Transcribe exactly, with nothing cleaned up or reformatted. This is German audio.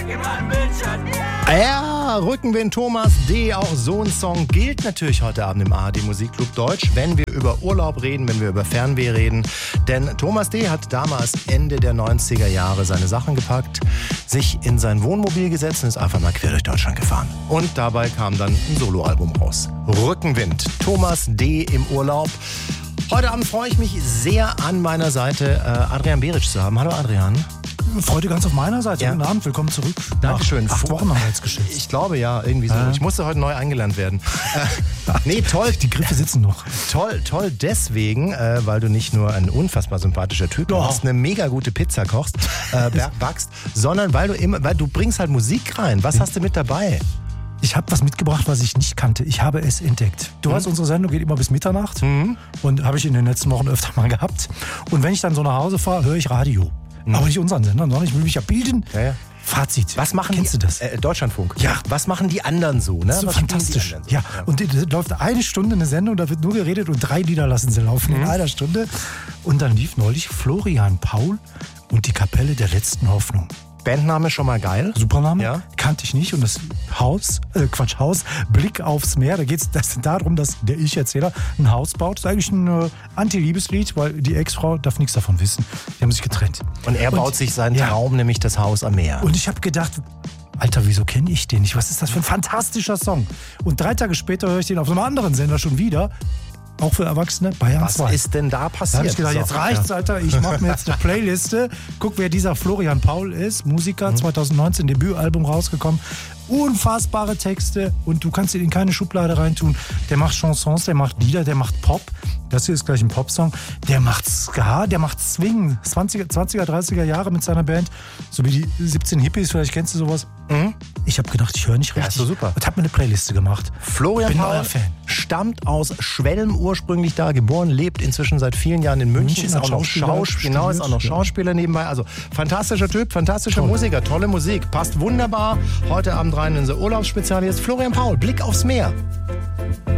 Ja, Rückenwind, Thomas D., auch so ein Song gilt natürlich heute Abend im A R D Musikclub Deutsch, wenn wir über Urlaub reden, wenn wir über Fernweh reden. Denn Thomas D. hat damals Ende der neunziger Jahre seine Sachen gepackt, sich in sein Wohnmobil gesetzt und ist einfach mal quer durch Deutschland gefahren. Und dabei kam dann ein Soloalbum raus. Rückenwind, Thomas D. im Urlaub. Heute Abend freue ich mich sehr, an meiner Seite äh, Adrian Beric zu haben. Hallo Adrian. Freude ganz auf meiner Seite. Ja. Guten Abend, willkommen zurück. Dankeschön. Nach acht Wochen haben wir jetzt geschätzt. Ich glaube ja, irgendwie so. Äh. Ich musste heute neu eingelernt werden. Äh, nee, toll. Die Griffe sitzen noch. Toll, toll deswegen, äh, weil du nicht nur ein unfassbar sympathischer Typ Oh. bist, eine mega gute Pizza kochst, äh, backst, sondern weil du immer, weil du bringst halt Musik rein. Was hast du mit dabei? Ich habe was mitgebracht, was ich nicht kannte. Ich habe es entdeckt. Du mhm. weißt, unsere Sendung geht immer bis Mitternacht. Mhm. Und habe ich in den letzten Wochen öfter mal gehabt. Und wenn ich dann so nach Hause fahre, höre ich Radio. Mhm. Aber nicht unseren Sender, sondern ich will mich ja bilden. Ja, ja. Fazit. Was machen Kennst die, du das? Äh, Deutschlandfunk. Ja. Was machen die anderen so? Ne? Das ist so Was fantastisch. so? Ja. Ja. Und da läuft eine Stunde eine Sendung, da wird nur geredet und drei Lieder lassen sie laufen mhm. in einer Stunde. Und dann lief neulich Florian Paul und die Kapelle der letzten Hoffnung. Bandname schon mal geil. Supername, Ja. kannte ich nicht. Und das Haus, äh, Quatsch, Haus, Blick aufs Meer, da geht es darum, dass der Ich-Erzähler ein Haus baut. Das ist eigentlich ein äh, Anti-Liebeslied, weil die Ex-Frau darf nichts davon wissen. Die haben sich getrennt. Und er baut Und, sich seinen ja. Traum, nämlich das Haus am Meer. Und ich habe gedacht, Alter, wieso kenne ich den nicht? Was ist das für ein fantastischer Song? Und drei Tage später höre ich den auf einem anderen Sender schon wieder. Auch für Erwachsene, Bayern Was zwei. ist denn da Da passiert? habe ich gedacht, jetzt So, reicht's, ja. Alter. Ich mache mir jetzt eine Playliste. Guck, wer dieser Florian Paul ist. Musiker, Mhm. zwanzig neunzehn Debütalbum rausgekommen. Unfassbare Texte und du kannst ihn in keine Schublade reintun. Der macht Chansons, der macht Lieder, der macht Pop. Das hier ist gleich ein Popsong. Der macht Ska, der macht Swing. zwanziger, zwanziger, dreißiger Jahre mit seiner Band. So wie die siebzehn Hippies, vielleicht kennst du sowas. Mhm. Ich habe gedacht, ich höre nicht Ja, richtig. ist so super. Und habe mir eine Playliste gemacht. Florian Bin Paul neuer Fan. stammt aus Schwelm, ursprünglich da geboren, lebt inzwischen seit vielen Jahren in München, München, ist hat auch noch Schauspieler Schauspieler, genau, ist auch noch studiert, ja. Schauspieler nebenbei. Also fantastischer Typ, fantastischer Toll. Musiker, tolle Musik, passt wunderbar. Heute Abend rein in unser Urlaubsspezial. Jetzt Florian Paul, Blick aufs Meer.